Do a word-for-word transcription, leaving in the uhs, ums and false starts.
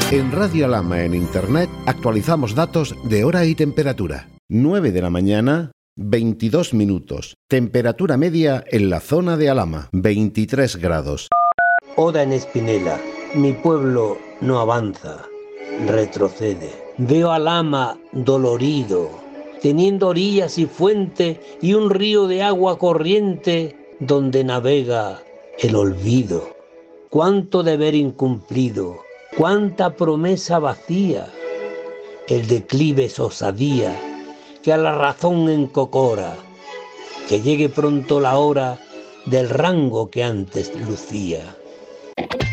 En Radio Alhama en Internet actualizamos datos de hora y temperatura. nueve de la mañana, veintidós minutos. Temperatura media en la zona de Alhama, veintitrés grados. Oda en Espinela. Mi pueblo no avanza, retrocede. Veo a Alhama dolorido, teniendo orillas y fuente y un río de agua corriente donde navega el olvido. Cuánto deber incumplido, cuánta promesa vacía. El declive es osadía que a la razón encocora. Que llegue pronto la hora del rango que antes lucía.